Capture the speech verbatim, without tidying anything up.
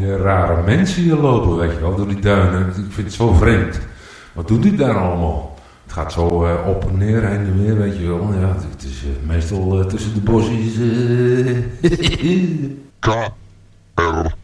die rare mensen hier lopen, weet je wel, door die duinen. Ik vind het zo vreemd. Wat doet dit daar allemaal? Het gaat zo uh, op en neer, heen en weer, weet je wel. Ja, het is uh, meestal uh, tussen de bosjes. Uh... K R